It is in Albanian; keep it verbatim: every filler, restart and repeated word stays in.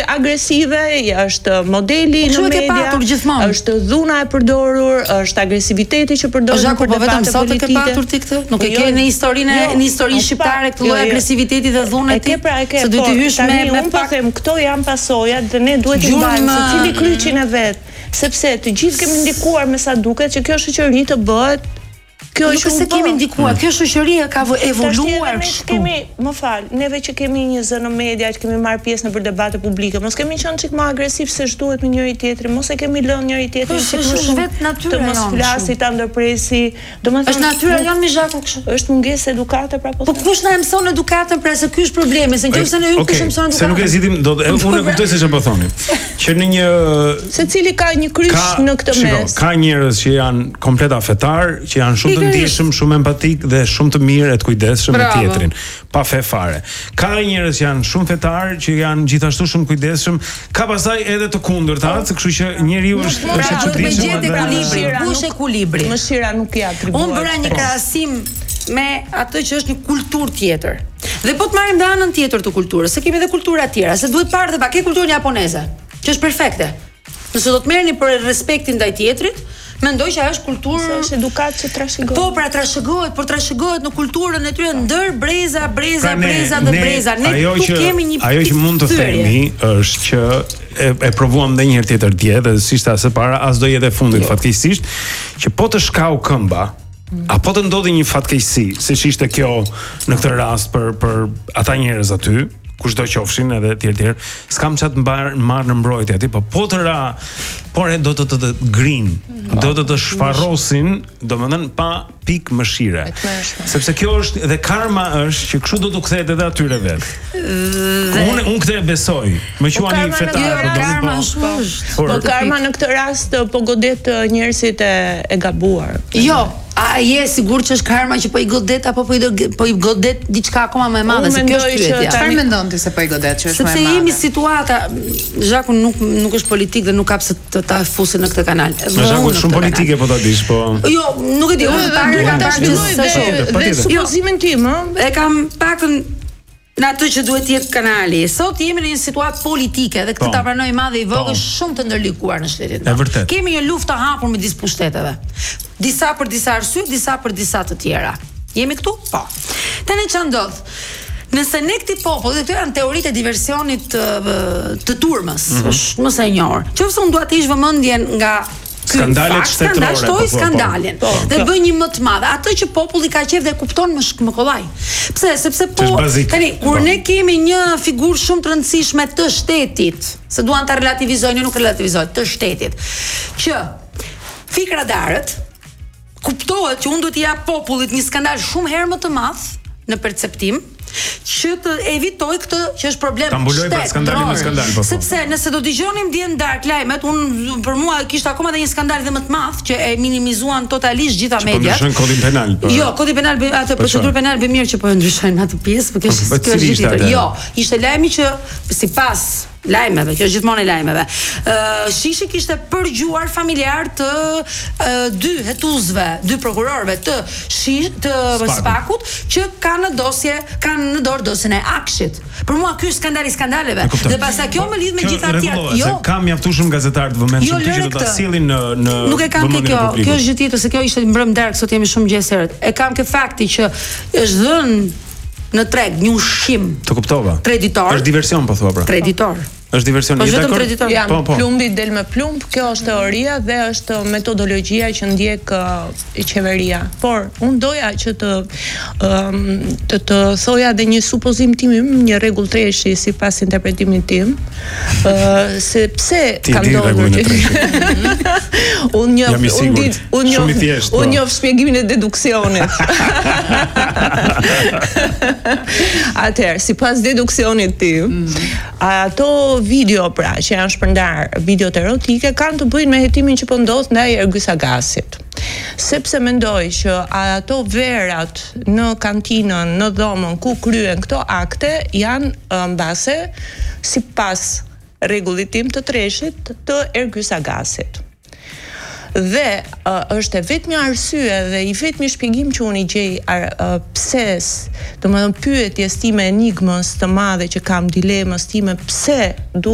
agresive, është modeli në media, është dhuna e përdorur, është agresiviteti që përdoret në vetëm sot e ke patur ti këtë? Nuk e ke në historinë në historinë shqiptare këtë lloj agresiviteti dhe dhunë ti? Se duhet të hysh me me pak them këto janë pasojat dhe ne duhet të mbajmë secili kryqin e vet, sepse të gjithë kemi ndikuar me sa duket që kjo shoqëri të bëhet. Kjo është se kemi ndikuar, kjo shoqëri ka evoluar kështu. Kemi, më fal, neve që kemi një zë në media, që kemi marrë pjesë në debate publike, mos kemi qenë çik më agresiv se ç'duhet me njëri tjetrin, mos e kemi lënë njëri tjetrin çik më shumë vetë natyra. Të mos flasi, ta ndërpresi, domethënë është natyra janë me zhaku kështu. Është mungesë edukate pra po. Po kush na mëson edukatën pra se ky është problemi, se nëse ne ju kush mëson edukatën. Se nuk e zitim, do unë e kuptoj se ç'po thoni. Që në një secili ka një kryq në këtë mes. Ka njerëz që janë komplet afetar, që janë shumë të ndjeshëm, shumë empatik dhe shumë të mirë e të kujdesshëm me tjetrin, pa fe fare. Ka njerëz që janë shumë fetar, që janë gjithashtu shumë kujdesshëm, ka pastaj edhe të kundërtat, kështu që njeriu është është çuditshëm. Kush e ekuilibri? Mëshira nuk i atribuohet. Unë bëra një krahasim me atë që është një kulturë tjetër. Dhe po të marrim në anën tjetër të kulturës, se kemi edhe kultura tjera, se duhet parë dhe pa ke kulturën japoneze, që është perfekte. Nëse do të merrni për respektin ndaj tjetrit, mendoj që ajo është kulturë, është edukat që trashëgohet. Po, pra trashëgohet, por trashëgohet në kulturën e tyre ndër breza, breza, breza dhe breza. Ne nuk kemi një ajo që mund të themi është që e, e provuam edhe një herë tjetër dje dhe si ishte as e para, as do jetë e fundit fatkeqësisht, që po të shkau këmba, apo të ndodhi një fatkeqësi, siç ishte kjo në këtë rast për për ata njerëz aty, kushdo qofshin edhe tjerë tjerë, s'kam çat mbar marr në mbrojtje aty, po po të ra, por do të të, të grin, do të të shfarrosin, domethënë pa pikë mëshire. Sepse kjo është dhe karma është që kështu do të kthehet edhe atyre vet. Unë unë këtë e besoj. Më quani fetar, do karma është. Po karma në këtë rast po godet njerëzit e, e gabuar. Jo, a je sigurt që është karma që po i godet apo po i do, po i godet diçka akoma më e madhe se kjo është pyetja. Çfarë mendon ti se po i godet që është më e madhe? Sepse jemi situata, Zhaku nuk nuk është politik dhe nuk ka pse të ta fusin në këtë kanal. Në Zhaku është shumë politike po ta dish, po. Jo, nuk e di, unë pak kam dhe supozimin tim, ë, e kam pakën në atë që duhet të jetë kanali. Sot jemi në një situatë politike dhe këtë ta pranoj madhe i vogël shumë të ndërlikuar në shtetin tonë. Kemi një luftë të hapur midis pushteteve. Disa për disa arsye, disa për disa të tjera. Jemi këtu? Po. Tani ç'a ndodh? Nëse ne këti popull, dhe këto janë teoritë e diversionit të, të turmës, mm -hmm. është më së e njohur. Qofse unë dua të ish vëmendjen nga skandalet shtetërore, shtoj skandalin po, po, dhe bëj një më të madh, atë që populli ka qef dhe kupton më më kollaj. Pse? Sepse po tani kur ne kemi një figurë shumë të rëndësishme të shtetit, se duan ta relativizojnë, nuk relativizojnë, të shtetit, që fikradarët kuptohet që unë duhet t'i jap popullit një skandal shumë herë më të madh në perceptim, që të evitoj këtë që është problem shtet. Skandal, po, sepse nëse do dëgjonim dje në dark lajmet, unë për mua kishte akoma edhe një skandal dhe më të madh që e minimizuan totalisht gjitha mediat. Po ndryshojnë kodin penal. Po. Jo, kodi penal, atë procedurë penal bë mirë që po ndryshojnë atë pjesë, por kjo është tjetër. Jo, ishte lajmi që sipas lajmeve, kjo është gjithmonë e lajmeve. Ë Shishi kishte përgjuar familjar të uh, dy hetuzve, dy prokurorëve të Shish të Spakut që kanë në dosje, kanë në dorë dosjen e Akshit. Për mua ky është skandali skandaleve. Dhe pastaj kjo më lidh me gjithë atë. Jo, kam mjaftu shumë gazetar të vëmendshëm që do ta sillin në në Nuk e kam ke kjo, kjo është gjë tjetër se kjo ishte mbrëm dark, sot jemi shumë gjesërët. E kam ke fakti që është dhënë në treg një ushqim. Të kuptova. Kreditor. Është diversion po thua pra. Kreditor. Është diversion i dakord. Ja, po, po. Plumbi del me plumb, kjo është teoria dhe është metodologjia që ndjek uh, qeveria. Por unë doja që të um, të, të thoja edhe një supozim tim, një rregull treshi sipas interpretimit tim, uh, se pse ka ndodhur. Unë një unë unë një unë një shpjegimin e deduksionit. Atëherë, sipas deduksionit tim, mm. ato video pra që janë shpërndar, videot erotike kanë të bëjnë me hetimin që po ndodh ndaj Ergyes Agasit. Sepse mendoj që ato verat në kantinën, në dhomën ku kryen këto akte janë mbase sipas rregullit tim të treshit të Ergyes Agasit. Dhe uh, është vetëm arsye dhe i vetmi shpjegim që unë i gjej uh, pse, domethënë pyetjes time, enigmës të madhe që kam, dilemës time, pse